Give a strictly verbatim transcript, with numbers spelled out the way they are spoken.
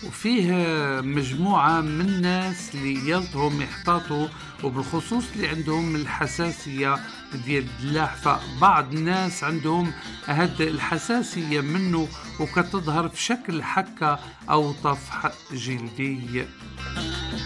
وفيه مجموعة من الناس اللي يلطهم يحتاطوا، وبالخصوص اللي عندهم الحساسية ديال الدلاح. فبعض الناس عندهم هاد الحساسية منه وكتظهر في شكل حكة أو طفح جلدي.